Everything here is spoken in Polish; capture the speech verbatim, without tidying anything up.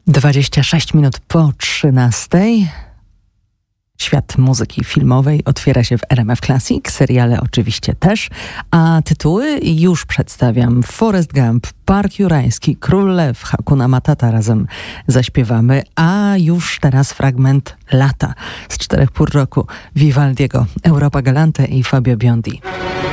dwadzieścia sześć minut po trzynastej. Świat muzyki filmowej otwiera się w R M F Classic, seriale oczywiście też, a tytuły już przedstawiam. Forrest Gump, Park Jurajski, Król Lew, Hakuna Matata razem zaśpiewamy, a już teraz fragment Lata z Czterech pór roku Vivaldiego, Europa Galante i Fabio Biondi.